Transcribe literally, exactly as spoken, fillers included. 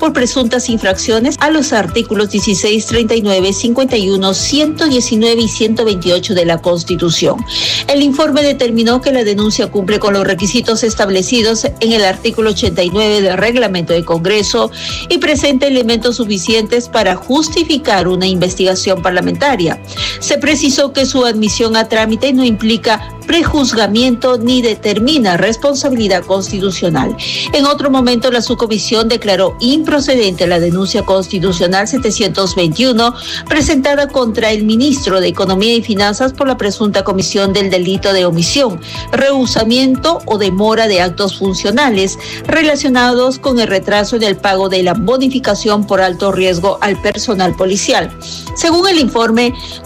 por presuntas infracciones a los artículos dieciséis, treinta y nueve, cincuenta y uno, ciento diecinueve y ciento veintiocho de la Constitución. El informe determinó que la denuncia cumple con los requisitos establecidos en el artículo ochenta y nueve del Reglamento del Congreso y presenta elementos suficientes para justificar una investigación parlamentaria. Se precisó que su admisión a trámite no implica prejuzgamiento ni determina responsabilidad constitucional. En otro momento, la subcomisión declaró improcedente la denuncia constitucional setecientos veintiuno presentada contra el ministro de Economía y Finanzas por la presunta comisión del delito de omisión, rehusamiento o demora de actos funcionales relacionados con el retraso en el pago de la bonificación por alto riesgo al personal policial. Según el informe,